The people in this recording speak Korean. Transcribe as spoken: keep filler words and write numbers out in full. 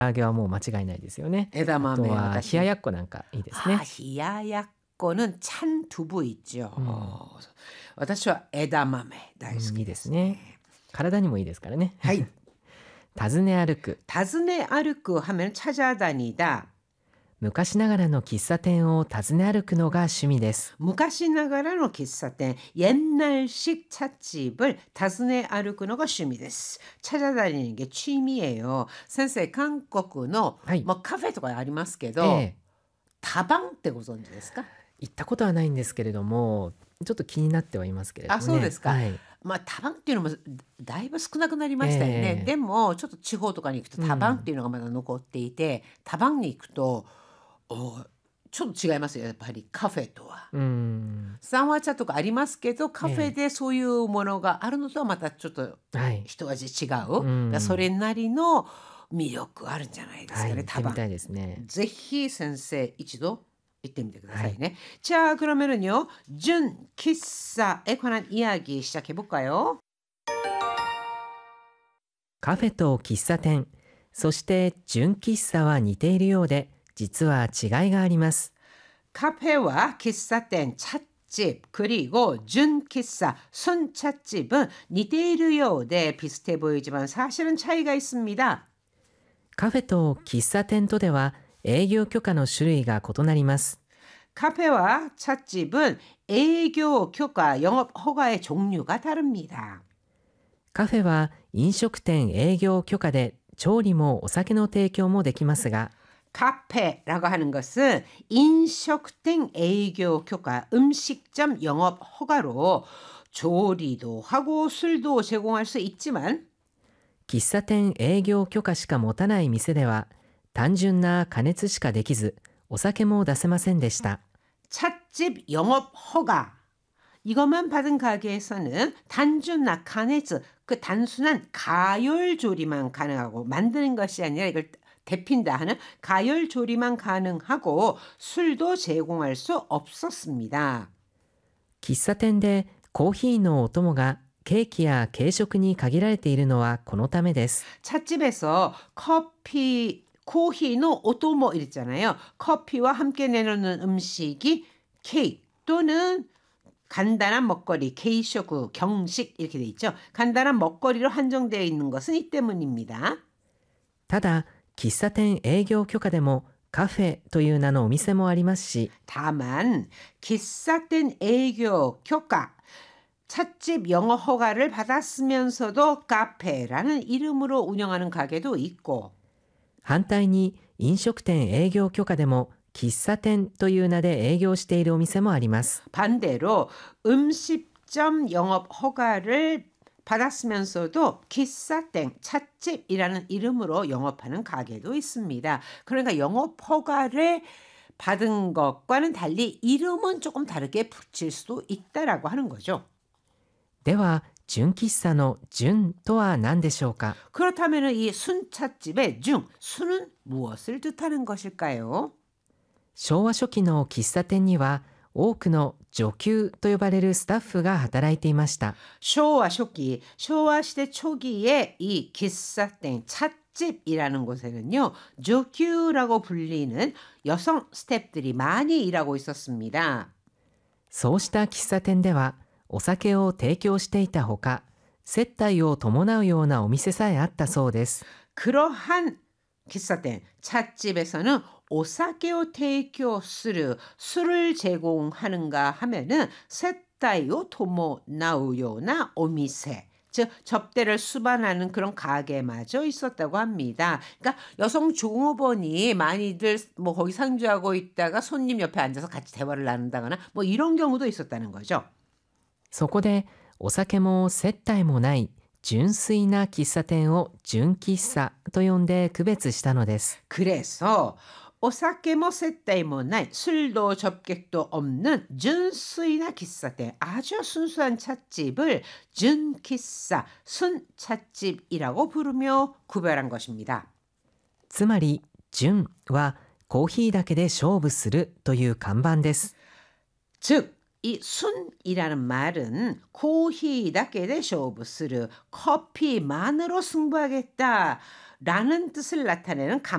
揚げはもう間違いないですよね。あと 에다마메 は冷 다시. ややっこなんかいいです 아, ね。 히야야코는 찬 두부 있죠. 음. 어, 私は 에다마메 大好きですね。 うん、いいですね。体にもいいですからね。 はい。 尋ね歩く。 尋ね歩く 하면 찾아다니다. 昔ながらの喫茶店を訪ね歩くのが趣味です。 昔ながらの 喫茶店, 옛날식 찻집을 訪ね歩くのが趣味です. 찾아다니는 게 취미예요. 선생, 한국의 はい。 뭐 카페 とかありますけど、 ええ、 다방ってご存知ですか？ 行ったことはないんですけれども、ちょっと気になってはいますけれどもね。 あ、そうですか。 はい。 まあ多番っていうのもだいぶ少なくなりましたよね。 ええ、 でもちょっと地方とかに行くと多番っていうのがまだ残っていて、多番に行くとおちょっと違いますよ、やっぱりカフェとは。 うん。 三和茶とかありますけど、カフェええ、 でそういうものがあるのとはまたちょっとはい。 一味違う。 うだからそん。 れなりの魅力あるんじゃないですはい、 かね、 行って多番。 みたいですね。 ぜひ先生一度行ってみてくだはい。 さいね. 자, 그러면은요. 준 기사에 관한 이야기 시작해 볼까요? カフェと喫茶店、そして純喫茶は似ているようで、実は違いがあります。 카페와喫茶店, 찻집, 그리고 준 기사, 순 찻집은 似ているようで 비슷해 보이지만 사실은 차이가 있습니다. カフェと喫茶店とでは営業許可の種類が異なります。 카페와 찻집은営業 許可, 영업 허가의 종류가 다릅니다. カフェは飲食店営業許可で調理もお酒の提供もできますが、 카페라고 하는 것은飲食店 営業 許可, 음식점 영업 허가로 조리도 하고 술도 제공할 수 있지만, 喫茶店営業許可しか持たない店では単純な加熱しかできず、お酒も出せませんでした。 찻집 영업 허가, 이것만 받은 가게에서는 단순한 가네즈, 그 단순한 가열 조리만 가능하고, 만드는 것이 아니라 이걸 데핀다 하는 가열 조리만 가능하고 술도 제공할 수 없었습니다. 喫茶店でコーヒーのお供がケーキや軽食に限られているのはこのためです。 찻집에서 커피, 코히노 오토모 이랬잖아요. 커피와 함께 내놓는 음식이 케이크 또는 간단한 먹거리, 게이쇼구, 경식 이렇게 돼 있죠. 간단한 먹거리로 한정되어 있는 것은 이 때문입니다. ただ、喫茶店営業許可でもカフェという名のお店もありますし、 다만喫茶店 営業 許可, 찻집 영업 허가를 받았으면서도 카페라는 이름으로 운영하는 가게도 있고, 反対に飲食店営業許可でも喫茶店という名で営業しているお店もあります。 반대로 음식점 영업 허가를 받았으면서도喫茶店, 찻집이라는 이름으로 영업하는 가게도 있습니다. 그러니까 영업 허가를 받은 것과는 달리 이름은 조금 다르게 붙일 수도 있다라고 하는 거죠. では、純喫茶の純とは何でしょうか。 그렇다면 이 순찻집의 중, 순은 무엇을 뜻하는 것일까요? 昭和初期の喫茶店には多くの女給と呼ばれるスタッフが働いていました。 쇼와 초기, 쇼와 시대 초기에 이喫茶店, 찻집이라는 곳에는요, 조큐라고 불리는 여성 스태프들이 많이 일하고 있었습니다. そうした喫茶店ではお酒を提供していたほか、接待を伴うようなお店さえあったそうです。 그러한喫茶店, 찻집에서는 오사케오 테이큐 스르, 술을 제공하는가 하면은 세타이오 토모 나우요나 오미세, 즉 접대를 수반하는 그런 가게마저 있었다고 합니다. 그러니까 여성 종업원이 많이들 뭐 거기 상주하고 있다가 손님 옆에 앉아서 같이 대화를 나눈다거나 뭐 이런 경우도 있었다는 거죠. そこでお酒も接待もない純粋な喫茶店を純喫茶と呼んで区別したのです。 그래서 오사케모 세타이모 나이, 술도 접객도 없는 준수이나 기사店, 아주 순수한 찻집을 준기사, 순찻집이라고 부르며 구별한 것입니다. つまり純はコーヒーだけで勝負するという看板です。 즉 이 순이라는 말은 코히다케 대 쇼부스르 커피만으로 승부하겠다라는 뜻을 나타내는